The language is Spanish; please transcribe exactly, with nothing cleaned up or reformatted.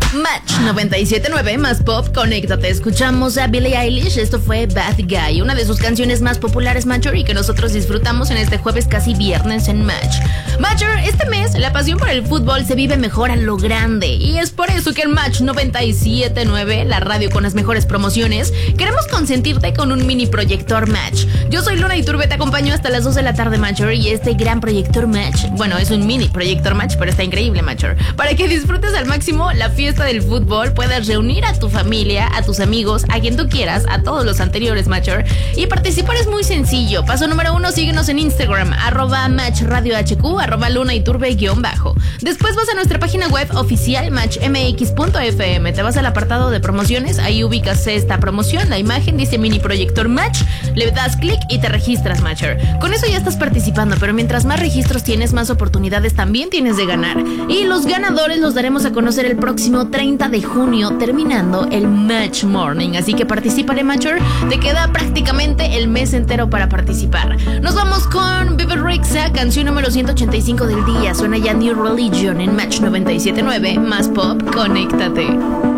Match noventa y siete punto nueve más pop, conéctate. Escuchamos a Billie Eilish, esto fue Bad Guy, una de sus canciones más populares, Matcher, y que nosotros disfrutamos en este jueves casi viernes en Match. Matcher, este mes la pasión por el fútbol se vive mejor a lo grande, y es por eso que en Match noventa y siete punto nueve, la radio con las mejores promociones, queremos consentirte con un mini proyector Match. Yo soy Luna Iturbe, te acompaño hasta las dos de la tarde, Matcher, y este gran proyector Match, bueno, es un mini proyector Match, pero está increíble, Matcher, para que disfrutes al máximo la fiesta del fútbol, puedas reunir a tu familia, a tus amigos, a quien tú quieras, a todos los anteriores, Matcher, y participar es muy sencillo. Paso número uno, síguenos en Instagram, arroba Match Radio H Q, arroba Luna Iturbe guión bajo. Después vas a nuestra página web oficial match m x punto f m, te vas al apartado de promociones, ahí ubicas esta promoción, la imagen dice mini proyector Match, le das clic y te registras, Matcher. Con eso ya estás participando, pero mientras más registros tienes, más oportunidades también tienes de ganar. Y los ganadores los daremos a conocer el próximo treinta de junio, terminando el Match Morning. Así que particípale, Matcher, te queda prácticamente el mes entero para participar. Nos vamos con Bebe Rexha, canción número ciento ochenta y cinco del día. Suena ya New Religion en Match noventa y siete punto nueve, más pop, conéctate.